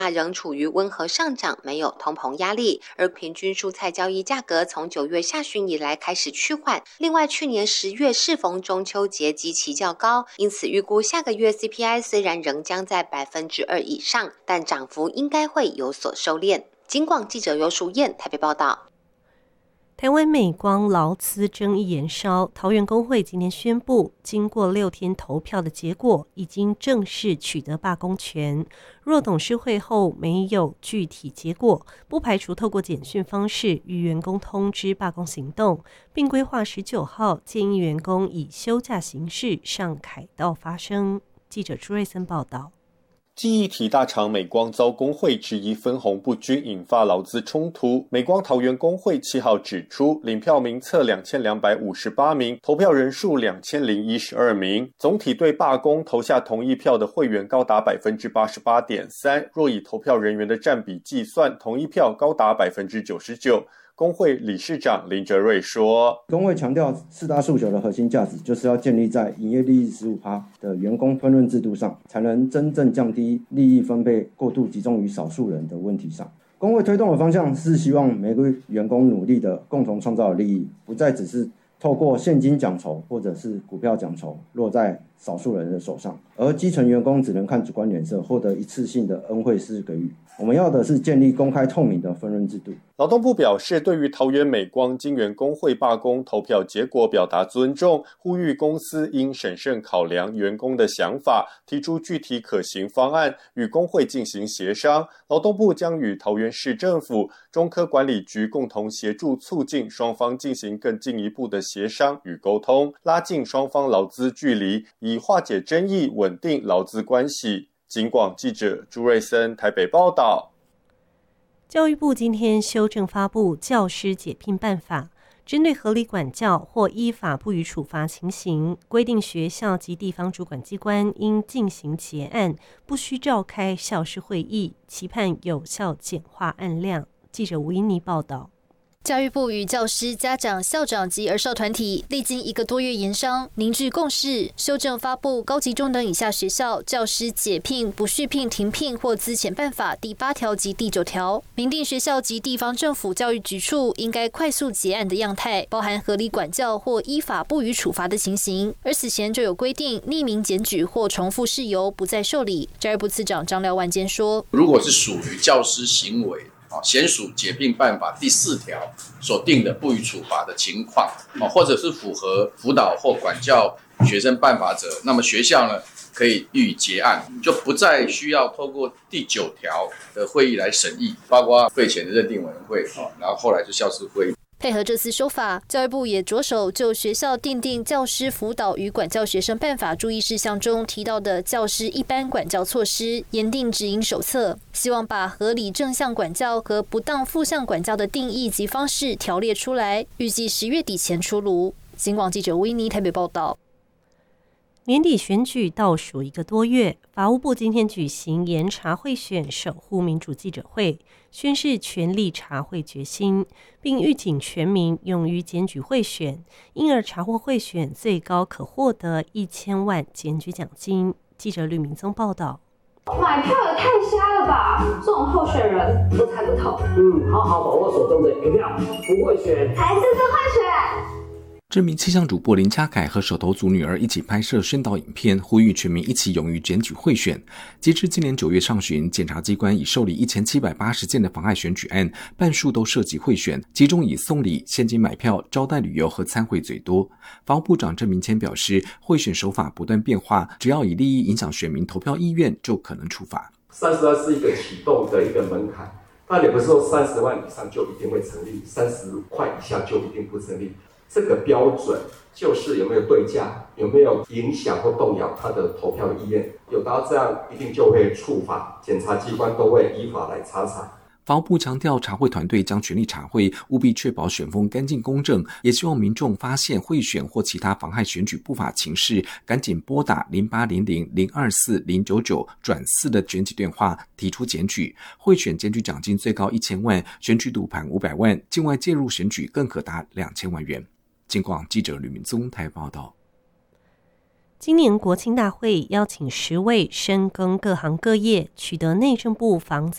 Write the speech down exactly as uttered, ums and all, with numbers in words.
仍处于温和上涨，没有通膨压力，而平均蔬菜交易价格从九月下旬以来开始趋缓。另外，去年十月适逢中秋节基期较高，因此预估下个月 C P I 虽然仍将在百分之二以上，但涨幅应该会有所收敛。警广记者尤淑燕台北报道。 台湾美光劳资争议延烧，桃园工会今天宣布，经过六天投票的结果，已经正式取得罢工权。若董事会后没有具体结果，不排除透过简讯方式与员工通知罢工行动，并规划十九号建议员工以休假形式上凯道发声。记者朱瑞森报道。 记忆体大厂美光遭工会质疑分红不均，引发劳资冲突。美光桃园工会七号指出，领票名册两千两百五十八名，投票人数两千零一十二名，总体对罢工投下同意票的会员高达百分之八十八点三。若以投票人员的占比计算，同意票高达百分之九十九。工会理事长林哲瑞说， 工会强调四大诉求的核心价值就是要建立在营业利益 百分之十五 的员工分润制度上，才能真正降低利益分配过度集中于少数人的问题上。工会推动的方向是希望每个员工努力的共同创造的利益，不再只是透过现金奖酬或者是股票奖酬落在少数人的手上，而基层员工只能看主观脸色，获得一次性的恩惠式给予。我们要的是建立公开透明的分润制度。 劳动部表示，对于桃园美光晶圆工会罢工投票结果表达尊重，呼吁公司应审慎考量员工的想法，提出具体可行方案，与工会进行协商。劳动部将与桃园市政府、中科管理局共同协助促进双方进行更进一步的协商与沟通，拉近双方劳资距离，以化解争议，稳定劳资关系。警广记者朱瑞森台北报道。 教育部今天修正发布教师解聘办法，针对合理管教或依法不予处罚情形，规定学校及地方主管机关应进行结案，不需召开校事会议，期盼有效简化案量。记者吴依妮报道。 教育部与教师、家长、校长及儿少团体历经一个多月研商，凝聚共识，修正发布高级中等以下学校教师解聘、不续聘、停聘或资遣办法第八条及第九条，明定学校及地方政府教育局处应该快速结案的样态，包含合理管教或依法不予处罚的情形。而此前就有规定，匿名检举或重复事由不再受理。教育部次长张廖万坚说， 如果是属于教师行为娴属解聘办法第四条所定的不予处罚的情况，或者是符合辅导或管教学生办法者，那么学校呢可以予以结案，就不再需要透过第九条的会议来审议，包括费前的认定委员会，然后后来就校事会议。 配合这次修法，教育部也着手就学校订定教师辅导与管教学生办法注意事项中提到的教师一般管教措施，研定指引手册，希望把合理正向管教和不当负向管教的定义及方式条列出来，预计十月底前出炉。警广记者维尼台北报道。 年底选举倒数一个多月，法务部今天举行严查贿选守护民主记者会，宣示全力查贿决心，并预警全民勇于检举贿选，因而查获贿选最高可获得一千万检举奖金。记者吕明宗报道。 买票也太瞎了吧！这种候选人我才不投。 嗯，好好把握手中的一票，不会选还是不会选。 知名气象主播林嘉凯和手头族女儿一起拍摄宣导影片，呼吁全民一起勇于检举贿选。截至今年九月上旬，检察机关已受理一千七百八十件的妨碍选举案，半数都涉及贿选，其中以送礼、现金买票、招待旅游和参会最多。法务部长郑明谦表示，贿选手法不断变化，只要以利益影响选民投票意愿，就可能处罚。 三十万是一个启动的一个门槛，但也不是说三十万以上就一定会成立，三十块以下就一定不成立。这个标准就是有没有对价，有没有影响或动摇他的投票意愿，有达到这样一定就会处罚，检察机关都会依法来查查。 法务部强调，查贿团队将全力查贿，务必确保选风干净公正，也希望民众发现贿选或其他妨害选举不法情事，赶紧拨打零八零零零二四零九九转四的检举电话提出检举。贿选检举奖金最高一千万，选举赌盘五百万，境外介入选举更可达两千万元。警广记者吕明宗台报道。 今年国庆大会邀请十位深耕各行各业、取得内政部防灾